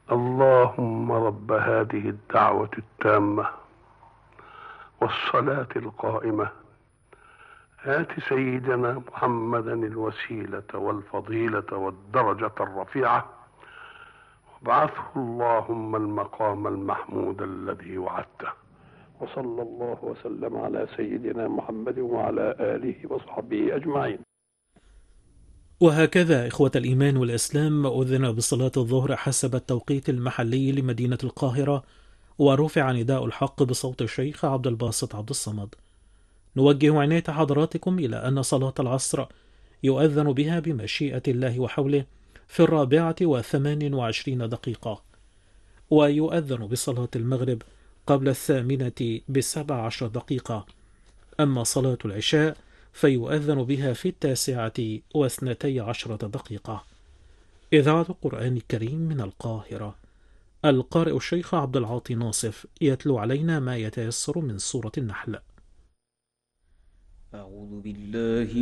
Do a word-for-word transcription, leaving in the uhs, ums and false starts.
اللهم رب هذه الدعوة التامة والصلاة القائمة، آت سيدنا محمدا الوسيلة والفضيلة والدرجة الرفيعة، وابعثه اللهم المقام المحمود الذي وعدته. وصلى الله وسلم على سيدنا محمد وعلى آله وصحبه أجمعين. وهكذا إخوة الإيمان والإسلام أذن بصلاة الظهر حسب التوقيت المحلي لمدينة القاهرة، ورفع نداء الحق بصوت الشيخ عبد الباسط عبد الصمد. نوجه عناية حضراتكم إلى أن صلاة العصر يؤذن بها بمشيئة الله وحوله في الرابعة وثمان وعشرين دقيقة، ويؤذن بصلاة المغرب قبل الثامنة بسبع عشر دقيقة. أما صلاة العشاء فيؤذن بها في التاسعة واثنتي عشرة دقيقة. إذاعة القرآن الكريم من القاهرة. القارئ الشيخ عبد العاطي ناصف يتلو علينا ما يتيسر من سورة النحل. أعوذ بالله